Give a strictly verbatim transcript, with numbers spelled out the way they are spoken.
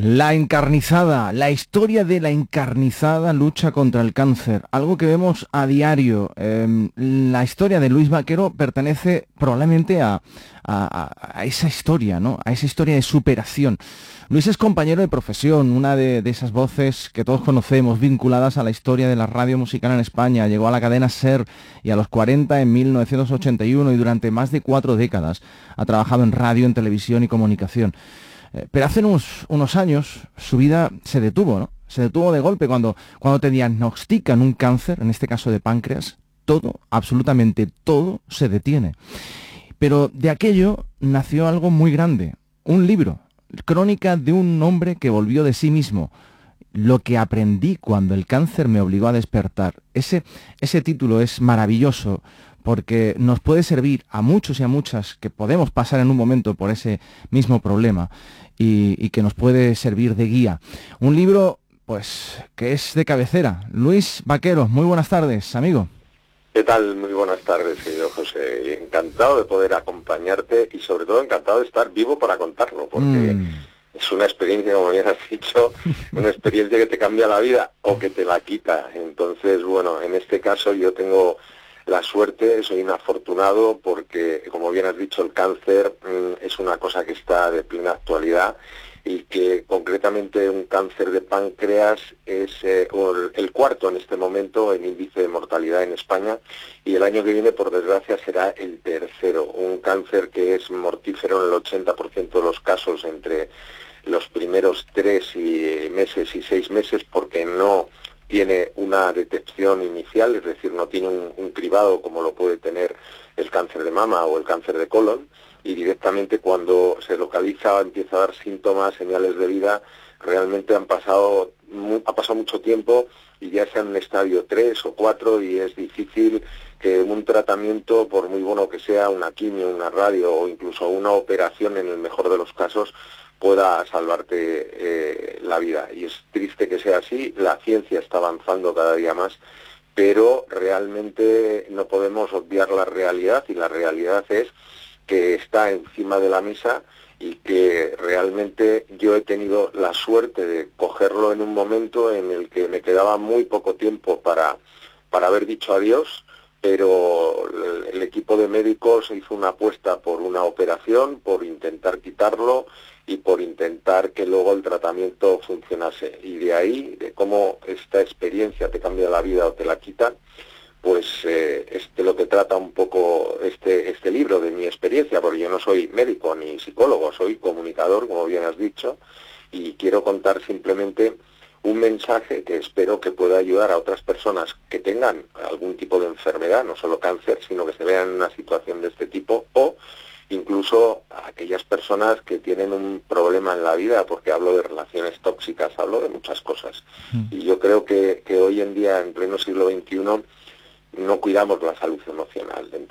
La encarnizada, la historia de la encarnizada lucha contra el cáncer, algo que vemos a diario. Eh, la historia de Luis Vaquero pertenece probablemente a, a, a esa historia, ¿no? A esa historia de superación. Luis es compañero de profesión, una de, de esas voces que todos conocemos, vinculadas a la historia de la radio musical en España. Llegó a la cadena SER y a los cuarenta en mil novecientos ochenta y uno y durante más de cuatro décadas ha trabajado en radio, en televisión y comunicación. Pero hace unos, unos años su vida se detuvo, ¿no? Se detuvo de golpe cuando, cuando te diagnostican un cáncer, en este caso de páncreas. Todo, absolutamente todo, se detiene. Pero de aquello nació algo muy grande, un libro, crónica de un hombre que volvió de sí mismo. Lo que aprendí cuando el cáncer me obligó a despertar. Ese, ese título es maravilloso, porque nos puede servir a muchos y a muchas que podemos pasar en un momento por ese mismo problema y, y que nos puede servir de guía. Un libro, pues, que es de cabecera. Luis Vaquero, muy buenas tardes, amigo. ¿Qué tal? Muy buenas tardes, querido José. Encantado de poder acompañarte y sobre todo encantado de estar vivo para contarlo, porque mm. es una experiencia, como bien has dicho, una experiencia que te cambia la vida o que te la quita. Entonces, bueno, en este caso yo tengo la suerte, soy un afortunado porque, como bien has dicho, el cáncer mmm, es una cosa que está de plena actualidad y que concretamente un cáncer de páncreas es eh, el cuarto en este momento en índice de mortalidad en España y el año que viene, por desgracia, será el tercero. Un cáncer que es mortífero en el ochenta por ciento de los casos entre los primeros tres y meses y seis meses porque no tiene una detección inicial, es decir, no tiene un, un cribado como lo puede tener el cáncer de mama o el cáncer de colon, y directamente cuando se localiza empieza a dar síntomas, señales de vida, realmente han pasado, ha pasado mucho tiempo y ya sea en un estadio tres o cuatro y es difícil que un tratamiento, por muy bueno que sea, una quimio, una radio o incluso una operación en el mejor de los casos, pueda salvarte eh, la vida. Y es triste que sea así, la ciencia está avanzando cada día más, pero realmente no podemos obviar la realidad y la realidad es que está encima de la mesa y que realmente yo he tenido la suerte de cogerlo en un momento en el que me quedaba muy poco tiempo para, para haber dicho adiós, pero el equipo de médicos hizo una apuesta por una operación, por intentar quitarlo y por intentar que luego el tratamiento funcionase. Y de ahí, de cómo esta experiencia te cambia la vida o te la quita, pues eh, es de lo que trata un poco este, este libro, de mi experiencia, porque yo no soy médico ni psicólogo, soy comunicador, como bien has dicho, y quiero contar simplemente un mensaje que espero que pueda ayudar a otras personas que tengan algún tipo de enfermedad, no solo cáncer, sino que se vean en una situación de este tipo, o incluso a aquellas personas que tienen un problema en la vida, porque hablo de relaciones tóxicas, hablo de muchas cosas. Mm. Y yo creo que, que hoy en día, en pleno siglo veintiuno, no cuidamos la salud emocional. Entonces,